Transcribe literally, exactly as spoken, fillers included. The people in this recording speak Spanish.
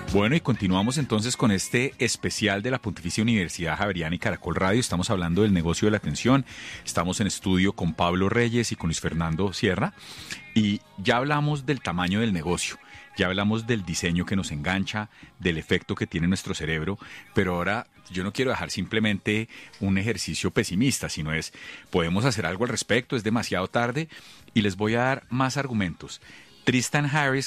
Bueno, y continuamos entonces con este especial de la Pontificia Universidad Javeriana y Caracol Radio. Estamos hablando del negocio de la atención. Estamos en estudio con Pablo Reyes y con Luis Fernando Sierra. Y ya hablamos del tamaño del negocio. Ya hablamos del diseño que nos engancha, del efecto que tiene nuestro cerebro. Pero ahora yo no quiero dejar simplemente un ejercicio pesimista, sino es, podemos hacer algo al respecto, es demasiado tarde. Y les voy a dar más argumentos. Tristan Harris,